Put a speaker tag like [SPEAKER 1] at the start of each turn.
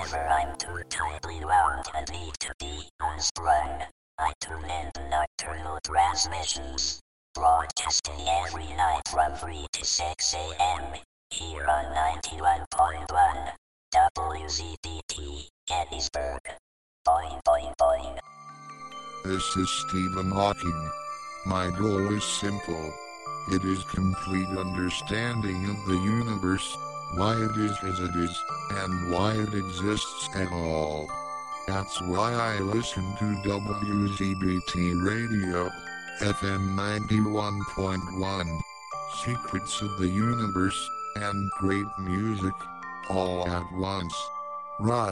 [SPEAKER 1] Whenever I'm too tightly wound and need to be unstrung, I tune into nocturnal transmissions, broadcasting every night from 3 to 6 a.m. here on 91.1 WZDT, Gettysburg. Boing, boing, boing.
[SPEAKER 2] This is Stephen Hawking. My goal is simple. It is complete understanding of the universe, why it is as it is, and why it exists at all. That's why I listen to WZBT Radio, FM 91.1, Secrets of the Universe, and great music, all at once. Right.